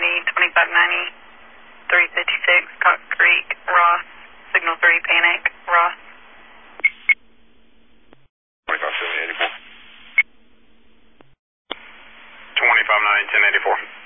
2590, 356, Cox Creek, Ross, signal 3, panic, Ross. 2570, 84. 2590, 1084.